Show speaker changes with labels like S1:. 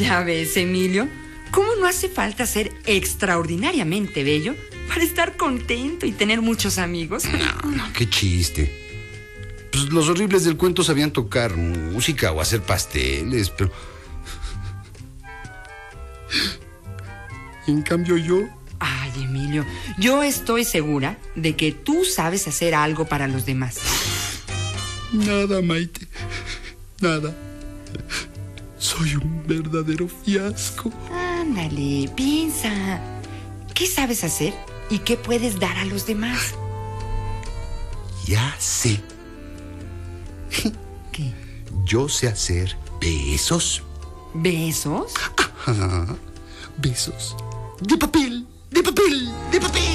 S1: Ya ves, Emilio, ¿cómo no hace falta ser extraordinariamente bello para estar contento y tener muchos amigos?
S2: No, qué chiste. Pues los horribles del cuento sabían tocar música o hacer pasteles, pero... En cambio yo...
S1: Ay, Emilio, yo estoy segura de que tú sabes hacer algo para los demás.
S2: Nada, Maite. Nada. Soy un verdadero fiasco.
S1: Ándale, piensa. ¿Qué sabes hacer y qué puedes dar a los demás?
S2: Ya sé.
S1: ¿Qué?
S2: Yo sé hacer besos.
S1: ¿Besos?
S2: Ajá. Besos. De papel, de papel, de papel.